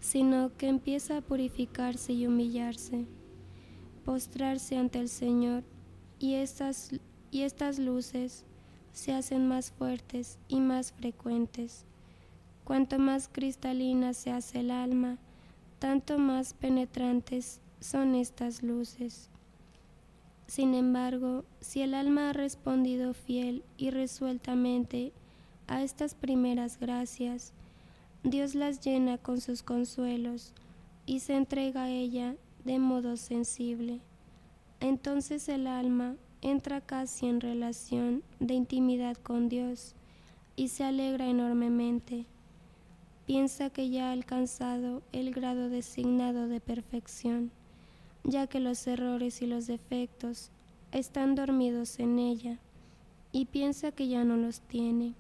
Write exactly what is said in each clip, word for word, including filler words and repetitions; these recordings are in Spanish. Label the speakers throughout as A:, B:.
A: sino que empieza a purificarse y humillarse, postrarse ante el Señor, y estas, y estas luces se hacen más fuertes y más frecuentes. Cuanto más cristalina se hace el alma, tanto más penetrantes son estas luces. Sin embargo, si el alma ha respondido fiel y resueltamente a estas primeras gracias, Dios las llena con sus consuelos y se entrega a ella de modo sensible. Entonces el alma entra casi en relación de intimidad con Dios y se alegra enormemente. Piensa que ya ha alcanzado el grado designado de perfección, ya que los errores y los defectos están dormidos en ella, y piensa que ya no los tiene.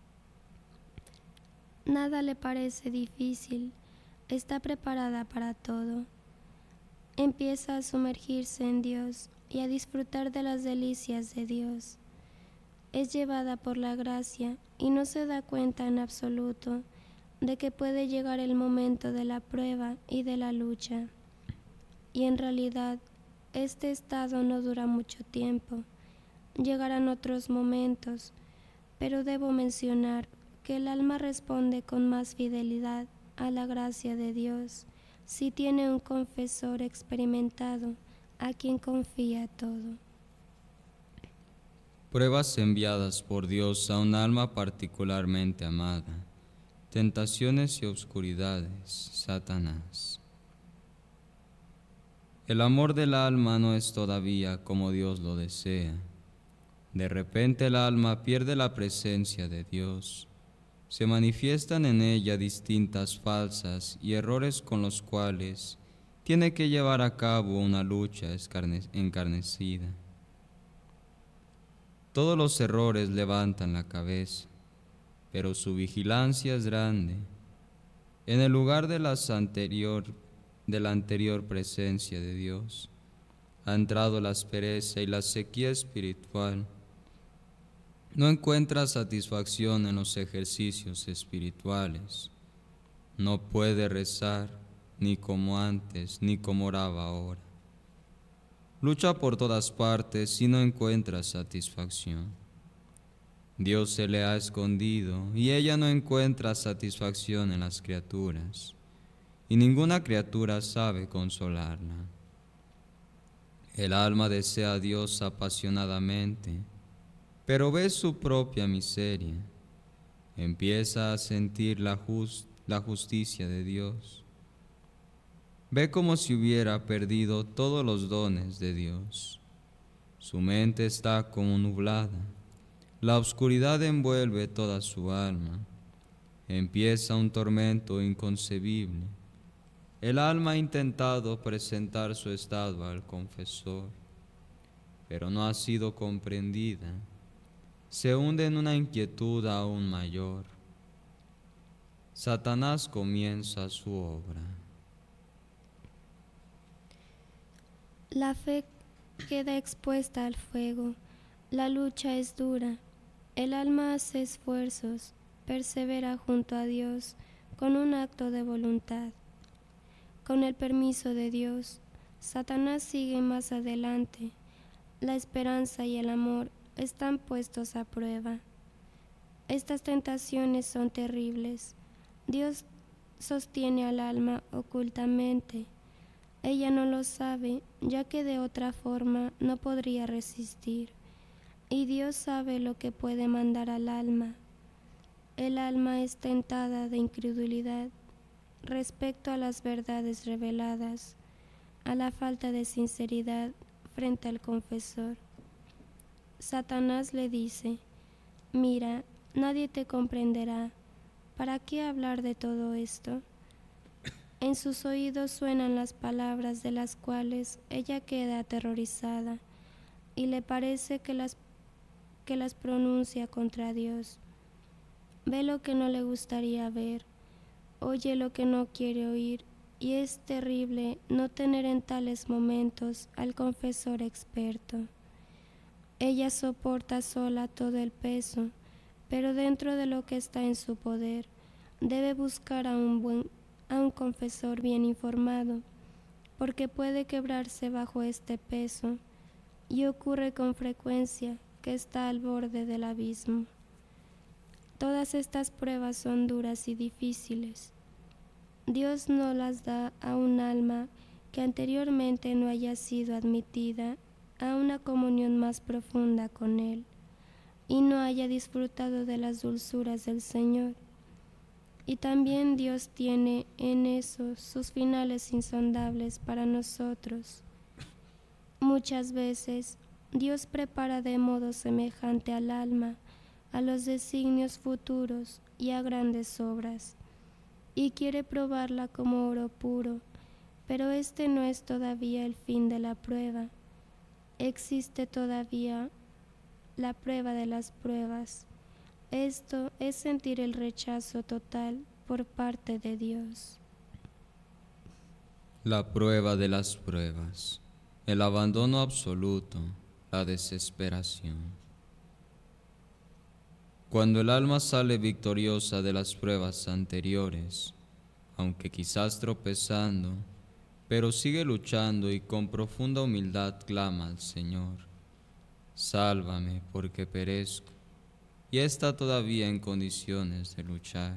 A: Nada le parece difícil, está preparada para todo. Empieza a sumergirse en Dios y a disfrutar de las delicias de Dios. Es llevada por la gracia y no se da cuenta en absoluto de que puede llegar el momento de la prueba y de la lucha. Y en realidad, este estado no dura mucho tiempo. Llegarán otros momentos, pero debo mencionar que el alma responde con más fidelidad a la gracia de Dios si tiene un confesor experimentado a quien confía todo.
B: Pruebas enviadas por Dios a un alma particularmente amada. Tentaciones y obscuridades, Satanás. El amor del alma no es todavía como Dios lo desea. De repente el alma pierde la presencia de Dios. Se manifiestan en ella distintas falsas y errores con los cuales tiene que llevar a cabo una lucha encarnecida. Todos los errores levantan la cabeza, pero su vigilancia es grande. En el lugar de, las anterior, de la anterior presencia de Dios, ha entrado la aspereza y la sequía espiritual. No encuentra satisfacción en los ejercicios espirituales. No puede rezar, ni como antes, ni como oraba ahora. Lucha por todas partes y no encuentra satisfacción. Dios se le ha escondido y ella no encuentra satisfacción en las criaturas, y ninguna criatura sabe consolarla. El alma desea a Dios apasionadamente, pero ve su propia miseria. Empieza a sentir la, just, la justicia de Dios. Ve como si hubiera perdido todos los dones de Dios. Su mente está como nublada. La oscuridad envuelve toda su alma. Empieza un tormento inconcebible. El alma ha intentado presentar su estado al confesor, pero no ha sido comprendida. Se hunde en una inquietud aún mayor. Satanás comienza su obra.
A: La fe queda expuesta al fuego, la lucha es dura, el alma hace esfuerzos, persevera junto a Dios con un acto de voluntad. Con el permiso de Dios, Satanás sigue más adelante. La esperanza y el amor están puestos a prueba. Estas tentaciones son terribles. Dios sostiene al alma ocultamente. Ella no lo sabe, ya que de otra forma no podría resistir. Y Dios sabe lo que puede mandar al alma. El alma es tentada de incredulidad respecto a las verdades reveladas, a la falta de sinceridad frente al confesor. Satanás le dice: mira, nadie te comprenderá. ¿Para qué hablar de todo esto? En sus oídos suenan las palabras de las cuales ella queda aterrorizada y le parece que las, que las pronuncia contra Dios. Ve lo que no le gustaría ver, oye lo que no quiere oír, y es terrible no tener en tales momentos al confesor experto. Ella soporta sola todo el peso, pero dentro de lo que está en su poder, debe buscar a un buen a un confesor bien informado, porque puede quebrarse bajo este peso, y ocurre con frecuencia que está al borde del abismo. Todas estas pruebas son duras y difíciles. Dios no las da a un alma que anteriormente no haya sido admitida a una comunión más profunda con Él y no haya disfrutado de las dulzuras del Señor. Y también Dios tiene en eso sus finales insondables para nosotros. Muchas veces Dios prepara de modo semejante al alma a los designios futuros y a grandes obras, y quiere probarla como oro puro, pero este no es todavía el fin de la prueba. Existe todavía la prueba de las pruebas. Esto es sentir el rechazo total por parte de Dios.
B: La prueba de las pruebas, el abandono absoluto, la desesperación. Cuando el alma sale victoriosa de las pruebas anteriores, aunque quizás tropezando, pero sigue luchando y con profunda humildad clama al Señor: sálvame porque perezco, y está todavía en condiciones de luchar.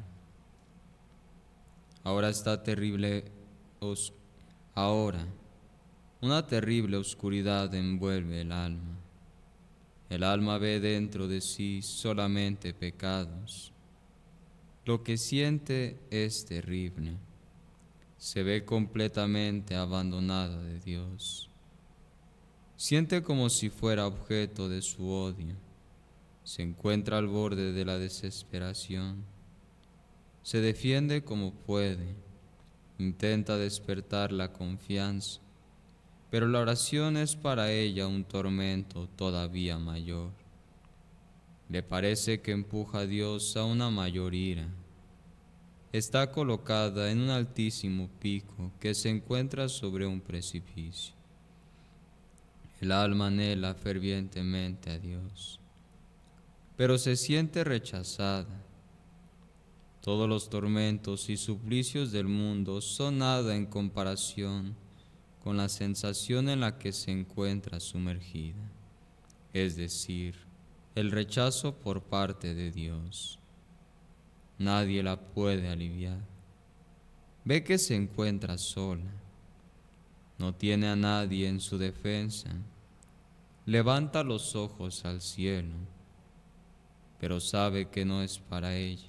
B: Ahora está terrible, os, ahora una terrible oscuridad envuelve el alma. El alma ve dentro de sí solamente pecados. Lo que siente es terrible. Se ve completamente abandonada de Dios. Siente como si fuera objeto de su odio. Se encuentra al borde de la desesperación. Se defiende como puede. Intenta despertar la confianza, pero la oración es para ella un tormento todavía mayor. Le parece que empuja a Dios a una mayor ira. Está colocada en un altísimo pico que se encuentra sobre un precipicio. El alma anhela fervientemente a Dios, pero se siente rechazada. Todos los tormentos y suplicios del mundo son nada en comparación con la sensación en la que se encuentra sumergida, es decir, el rechazo por parte de Dios. Nadie la puede aliviar. Ve que se encuentra sola. No tiene a nadie en su defensa. Levanta los ojos al cielo, pero sabe que no es para ella.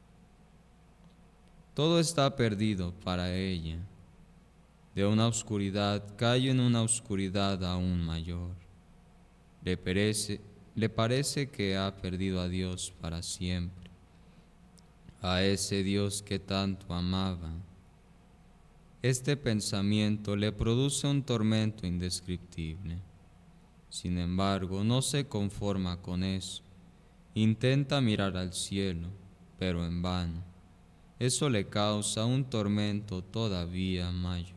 B: Todo está perdido para ella. De una oscuridad cae en una oscuridad aún mayor. Le parece, le parece que ha perdido a Dios para siempre, a ese Dios que tanto amaba. Este pensamiento le produce un tormento indescriptible. Sin embargo, no se conforma con eso. Intenta mirar al cielo, pero en vano. Eso le causa un tormento todavía mayor.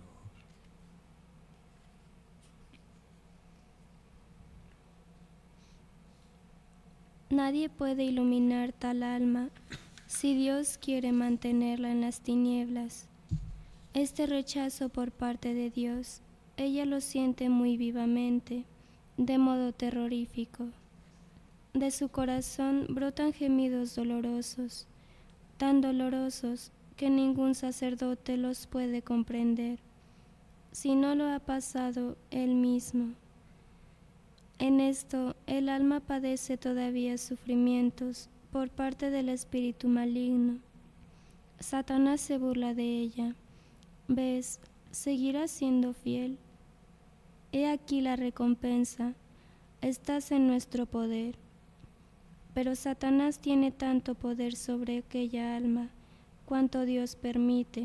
A: Nadie puede iluminar tal alma si Dios quiere mantenerla en las tinieblas. Este rechazo por parte de Dios, ella lo siente muy vivamente, de modo terrorífico. De su corazón brotan gemidos dolorosos, tan dolorosos que ningún sacerdote los puede comprender, si no lo ha pasado él mismo. En esto, el alma padece todavía sufrimientos por parte del espíritu maligno. Satanás se burla de ella. ¿Ves? ¿Seguirás siendo fiel? He aquí la recompensa. Estás en nuestro poder. Pero Satanás tiene tanto poder sobre aquella alma cuanto Dios permite.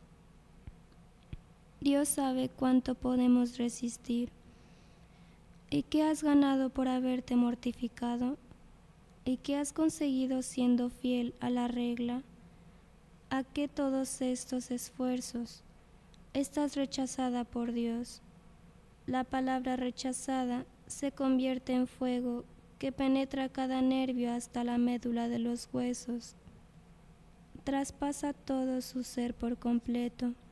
A: Dios sabe cuánto podemos resistir. ¿Y qué has ganado por haberte mortificado? ¿Y qué has conseguido siendo fiel a la regla? ¿A qué todos estos esfuerzos? Estás rechazada por Dios. La palabra rechazada se convierte en fuego que penetra cada nervio hasta la médula de los huesos. traspasa todo su ser por completo.